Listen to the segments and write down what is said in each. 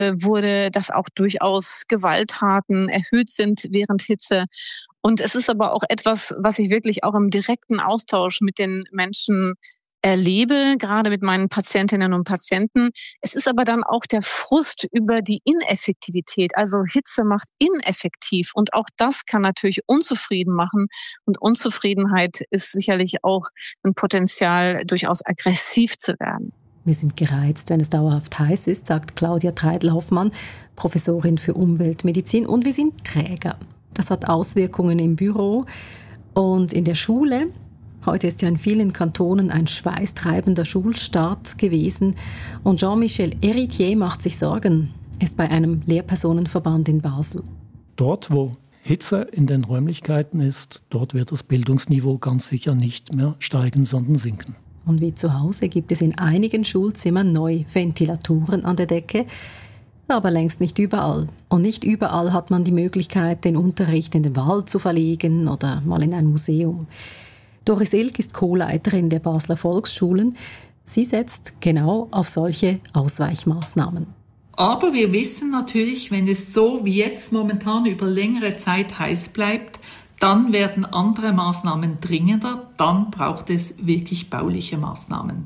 wurde, dass auch durchaus Gewalttaten erhöht sind während Hitze. Und es ist aber auch etwas, was ich wirklich auch im direkten Austausch mit den Menschen erlebe, gerade mit meinen Patientinnen und Patienten. Es ist aber dann auch der Frust über die Ineffektivität. Also Hitze macht ineffektiv und auch das kann natürlich unzufrieden machen. Und Unzufriedenheit ist sicherlich auch ein Potenzial, durchaus aggressiv zu werden. Wir sind gereizt, wenn es dauerhaft heiß ist, sagt Claudia Treidl-Hoffmann, Professorin für Umweltmedizin. Und wir sind träger. Das hat Auswirkungen im Büro und in der Schule. Heute ist ja in vielen Kantonen ein schweißtreibender Schulstart gewesen. Und Jean-Michel Héritier macht sich Sorgen. Er ist bei einem Lehrpersonenverband in Basel. Dort, wo Hitze in den Räumlichkeiten ist, dort wird das Bildungsniveau ganz sicher nicht mehr steigen, sondern sinken. Und wie zu Hause gibt es in einigen Schulzimmern neue Ventilatoren an der Decke, aber längst nicht überall. Und nicht überall hat man die Möglichkeit, den Unterricht in den Wald zu verlegen oder mal in ein Museum. Doris Ilk ist Co-Leiterin der Basler Volksschulen. Sie setzt genau auf solche Ausweichmaßnahmen. Aber wir wissen natürlich, wenn es so wie jetzt momentan über längere Zeit heiß bleibt, dann werden andere Maßnahmen dringender, dann braucht es wirklich bauliche Maßnahmen.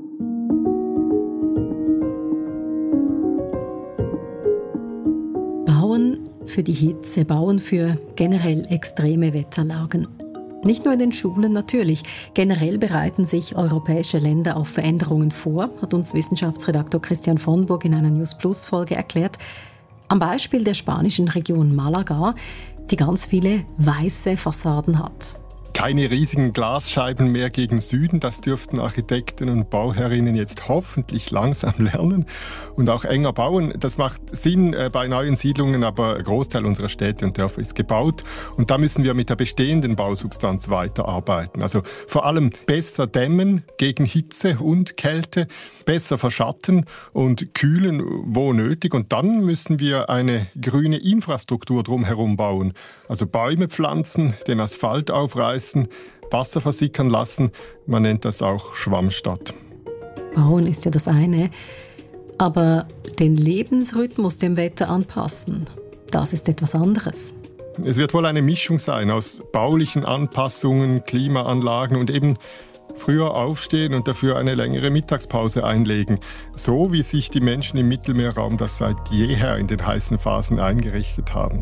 Bauen für die Hitze, bauen für generell extreme Wetterlagen. Nicht nur in den Schulen natürlich. Generell bereiten sich europäische Länder auf Veränderungen vor, hat uns Wissenschaftsredaktor Christian von Burg in einer News Plus Folge erklärt. Am Beispiel der spanischen Region Malaga, die ganz viele weiße Fassaden hat. Keine riesigen Glasscheiben mehr gegen Süden, das dürften Architekten und Bauherrinnen jetzt hoffentlich langsam lernen. Und auch enger bauen, das macht Sinn bei neuen Siedlungen, aber ein Großteil unserer Städte und Dörfer ist gebaut. Und da müssen wir mit der bestehenden Bausubstanz weiterarbeiten. Also vor allem besser dämmen gegen Hitze und Kälte, besser verschatten und kühlen, wo nötig. Und dann müssen wir eine grüne Infrastruktur drumherum bauen. Also Bäume pflanzen, den Asphalt aufreißen, Wasser versickern lassen. Man nennt das auch Schwammstadt. Bauen ist ja das eine, aber den Lebensrhythmus dem Wetter anpassen, das ist etwas anderes. Es wird wohl eine Mischung sein aus baulichen Anpassungen, Klimaanlagen und eben früher aufstehen und dafür eine längere Mittagspause einlegen. So wie sich die Menschen im Mittelmeerraum das seit jeher in den heißen Phasen eingerichtet haben.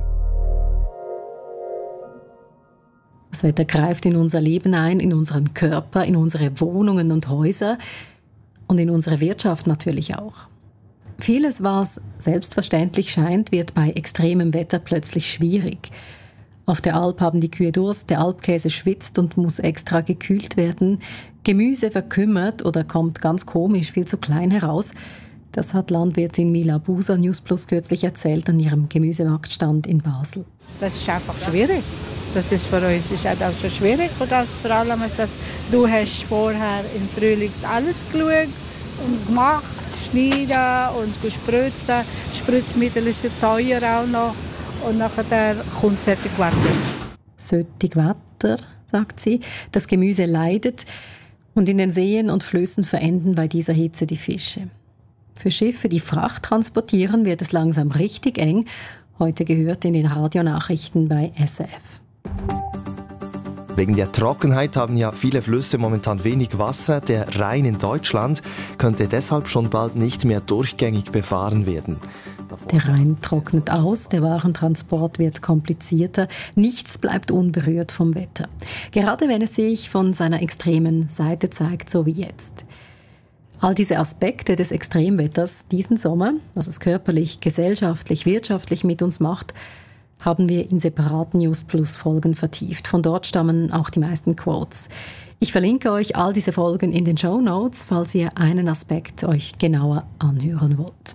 Das Wetter greift in unser Leben ein, in unseren Körper, in unsere Wohnungen und Häuser und in unsere Wirtschaft natürlich auch. Vieles, was selbstverständlich scheint, wird bei extremem Wetter plötzlich schwierig. Auf der Alp haben die Kühe Durst, der Alpkäse schwitzt und muss extra gekühlt werden. Gemüse verkümmert oder kommt ganz komisch viel zu klein heraus. Das hat Landwirtin Mila Buser News Plus kürzlich erzählt an ihrem Gemüsemarktstand in Basel. Das ist einfach schwierig. Das ist für uns ist auch schon schwierig. Und das vor allem ist das, du hast vorher im Frühling alles geschaut und gemacht, schneiden und gespritzen. Spritzmittel ist teuer auch noch. Und nachher kommt solches Wetter. Solches Wetter, sagt sie. Das Gemüse leidet und in den Seen und Flüssen verenden bei dieser Hitze die Fische. Für Schiffe, die Fracht transportieren, wird es langsam richtig eng. Heute gehört in den Radionachrichten bei SRF. Wegen der Trockenheit haben ja viele Flüsse momentan wenig Wasser. Der Rhein in Deutschland könnte deshalb schon bald nicht mehr durchgängig befahren werden. Der Rhein trocknet aus, der Warentransport wird komplizierter, nichts bleibt unberührt vom Wetter. Gerade wenn es sich von seiner extremen Seite zeigt, so wie jetzt. All diese Aspekte des Extremwetters diesen Sommer, was es körperlich, gesellschaftlich, wirtschaftlich mit uns macht, haben wir in separaten News Plus Folgen vertieft. Von dort stammen auch die meisten Quotes. Ich verlinke euch all diese Folgen in den Shownotes, falls ihr einen Aspekt euch genauer anhören wollt.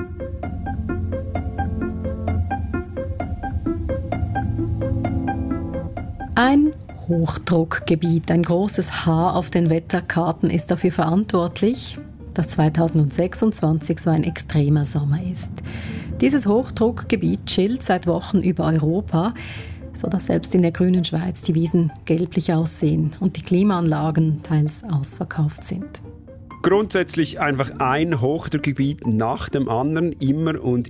Ein Hochdruckgebiet, ein großes H auf den Wetterkarten ist dafür verantwortlich, dass 2026 so ein extremer Sommer ist. Dieses Hochdruckgebiet chillt seit Wochen über Europa, sodass selbst in der grünen Schweiz die Wiesen gelblich aussehen und die Klimaanlagen teils ausverkauft sind. Grundsätzlich einfach ein Hochdruckgebiet nach dem anderen, immer und